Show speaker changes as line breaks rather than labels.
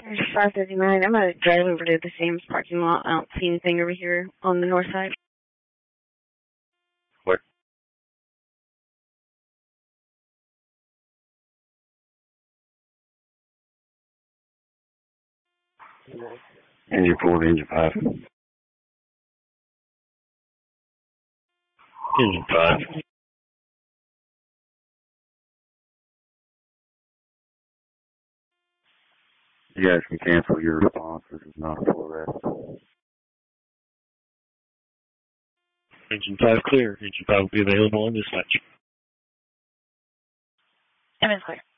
There's 539. I'm going to drive over to the Sam's parking lot. I don't see anything over here on the north side.
What? Engine 4 to engine 5. Engine 5. You guys can cancel your response. This is not a full arrest.
Engine 5 clear. Engine 5 will be available on dispatch.
I'm clear.